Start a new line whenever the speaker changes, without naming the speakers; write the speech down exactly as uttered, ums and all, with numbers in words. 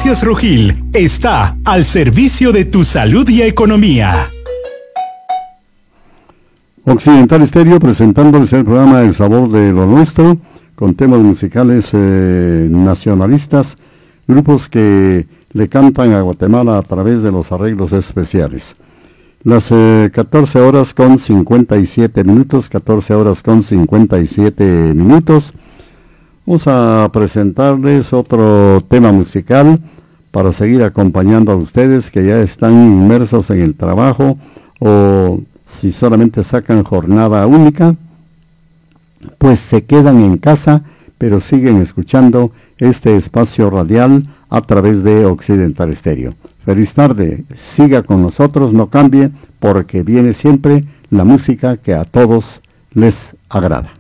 Farmacias Rojil está al servicio de tu salud y economía.
Occidental Estéreo presentándoles el programa El Sabor de lo Nuestro, con temas musicales eh, nacionalistas, grupos que le cantan a Guatemala a través de los arreglos especiales. Las eh, catorce horas con cincuenta y siete minutos, catorce horas con cincuenta y siete minutos. Vamos a presentarles otro tema musical para seguir acompañando a ustedes que ya están inmersos en el trabajo o si solamente sacan jornada única, pues se quedan en casa, pero siguen escuchando este espacio radial a través de Occidental Estéreo. Feliz tarde, siga con nosotros, no cambie, porque viene siempre la música que a todos les agrada.